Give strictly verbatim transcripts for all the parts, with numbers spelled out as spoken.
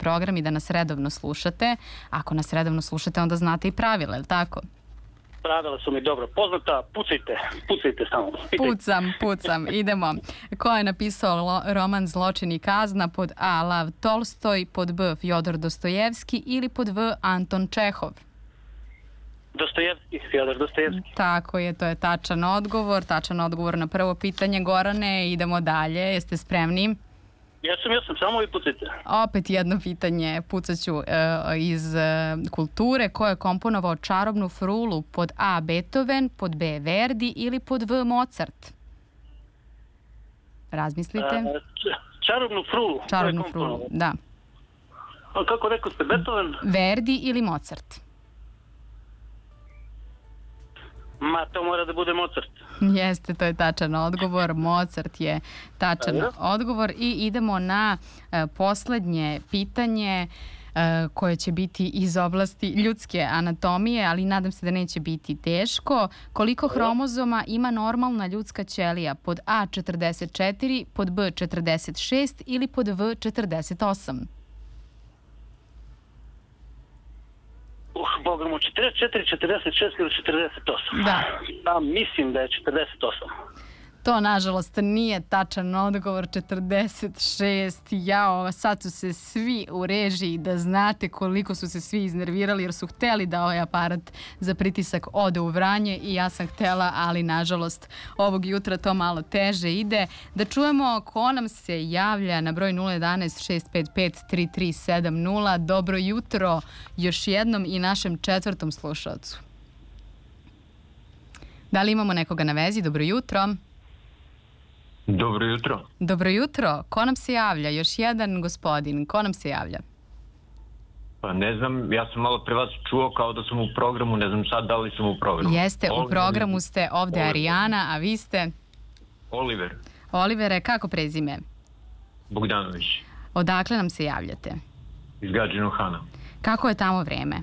program i da nas redovno slušate. Ako nas redovno slušate, onda znate i pravila, je li tako? Pravila su mi dobro poznata, pucajte, pucajte samo. Pucam, pucam, idemo. Ko je napisao roman Zločin i kazna? Pod A. Lav Tolstoj, pod B. Fjodor Dostojevski ili pod V. Anton Čehov? Dostojevski, Fjodor Dostojevski. Tako je, to je tačan odgovor. Tačan odgovor na prvo pitanje, Gorane. Idemo dalje, jeste spremni? Jesam, jesam, samo vi pucajte. Opet jedno pitanje, pucaću uh, iz uh, kulture. Ko je komponovao Čarobnu frulu? Pod A. Beethoven, pod B. Verdi ili pod V. Mozart? Razmislite. Uh, čarobnu frulu. Čarobnu frulu, da. A kako rekao ste, Beethoven? Verdi ili Mozart? Ma, to mora da bude Mozart. Jeste, to je tačan odgovor. Mozart je tačan Ajde. odgovor. I idemo na uh, poslednje pitanje uh, koje će biti iz oblasti ljudske anatomije, ali nadam se da neće biti teško. Koliko Ajde. hromozoma ima normalna ljudska ćelija? Pod A. četrdeset četiri, pod B. četrdeset šest ili pod V. četrdeset osam? Uh, Boga mu, četrdeset četiri, četrdeset šest ili četrdeset osam? Da. Da, mislim da je četrdeset osam. To, nažalost, nije tačan odgovor, četrdeset šest. Jao, sad su se svi u režiji, da znate koliko su se svi iznervirali jer su hteli da ovaj aparat za pritisak ode u Vranje i ja sam htela, ali nažalost ovog jutra to malo teže ide. Da čujemo ko nam se javlja na broj nula jedanaest šest pet pet tri tri sedam nula. Dobro jutro još jednom i našem četvrtom slušalcu. Da li imamo nekoga na vezi? Dobro jutro. Dobro jutro. Dobro jutro. Ko nam se javlja? Još jedan gospodin. Ko nam se javlja? Pa ne znam, ja sam malo pre vas čuo kao da sam u programu, ne znam sad da li sam u programu. Jeste, Oliver, u programu ste ovde Oliver. Arijana, a vi ste? Oliver. Olivere, kako prezime? Bogdanović. Odakle nam se javljate? Iz Gadžinog Hana. Kako je tamo vreme?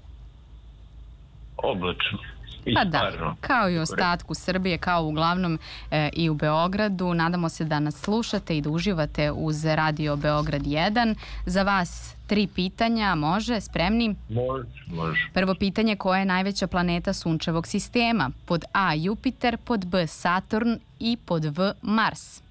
Oblačno. Pa da, kao i u ostatku Srbije, kao uglavnom e, i u Beogradu. Nadamo se da nas slušate i da uživate uz Radio Beograd jedan. Za vas tri pitanja, može? Spremni? Može, može. Prvo pitanje, koja je najveća planeta Sunčevog sistema? Pod A. Jupiter, pod B. Saturn i pod V. Mars.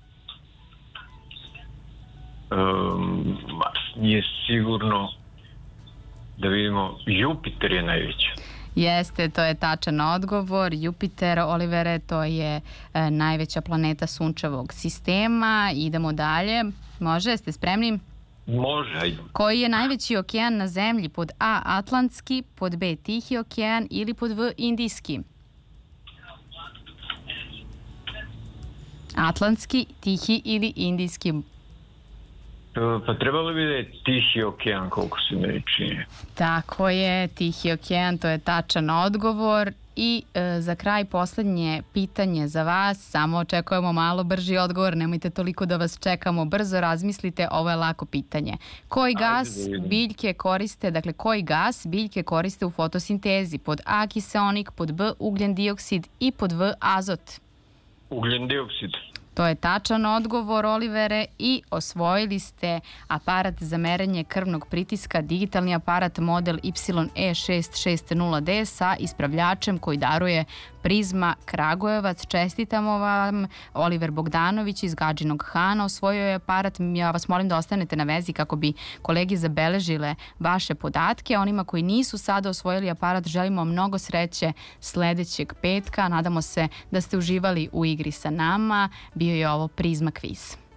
Um, Mars nije sigurno. Da vidimo, Jupiter je najveća. Jeste, to je tačan odgovor. Jupiter, Olivere, to je e, najveća planeta Sunčevog sistema. Idemo dalje. Može, ste spremni? Može, ajde. Koji je najveći okean na zemlji? Pod A. Atlantski, pod B. Tihi okean ili pod V. Indijski? Atlantski, Tihi ili Indijski? Pa trebalo bi da je Tihi okean, koliko se meni čini. Tako je, Tihi okean, to je tačan odgovor. I e, za kraj poslednje pitanje za vas, samo očekujemo malo brži odgovor, nemojte toliko da vas čekamo, brzo razmislite, ovo je lako pitanje. Koji gas biljke koriste, dakle koji gas biljke koriste u fotosintezi? Pod A. kiseonik, pod B. ugljen dioksid i pod V. azot? Ugljen dioksid. To je tačan odgovor, Olivere, i osvojili ste aparat za merenje krvnog pritiska, digitalni aparat model Y E šest šest nula D sa ispravljačem koji daruje Prizma Kragujevac. Čestitamo vam. Oliver Bogdanović iz Gadžinog Hana osvojio je aparat. Ja vas molim da ostanete na vezi kako bi kolegi zabeležile vaše podatke. Onima koji nisu sada osvojili aparat želimo mnogo sreće sledećeg petka. Nadamo se da ste uživali u igri sa nama. Bio je ovo Prizma kviz.